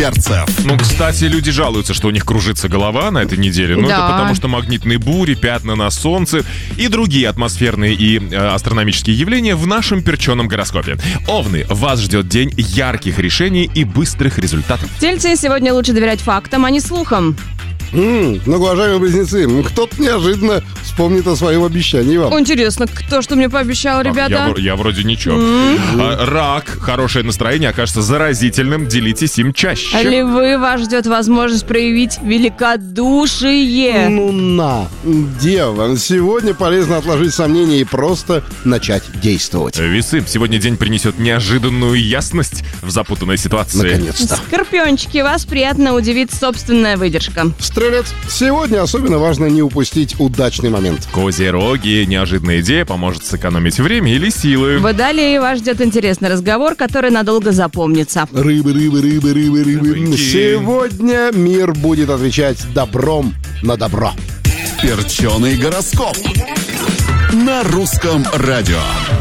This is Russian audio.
перцев. Ну, кстати, люди жалуются, что у них кружится голова на этой неделе. Но это потому, что магнитные бури, пятна на солнце и другие атмосферные и астрономические явления в нашем перченом гороскопе. Овны, вас ждет день ярких решений и быстрых результатов. Тельцы, сегодня лучше доверять фактам, а не слухам. Многоуважаемые близнецы, кто-то неожиданно вспомнит о своем обещании вам. Интересно, кто что мне пообещал, ребята? Я вроде ничего. Рак, хорошее настроение окажется заразительным, делитесь им чаще. Львы, вас ждет возможность проявить великодушие. Дева, сегодня полезно отложить сомнения и просто начать действовать. Весы, сегодня день принесет неожиданную ясность в запутанной ситуации. Наконец-то. Скорпиончики, вас приятно удивит собственная выдержка. Стрелец, сегодня особенно важно не упустить удачный момент. Козероги, неожиданная идея поможет сэкономить время или силы. Водолеи, вас ждет интересный разговор, который надолго запомнится. Рыбы. Сегодня мир будет отвечать добром на добро. Перченый гороскоп на Русском радио.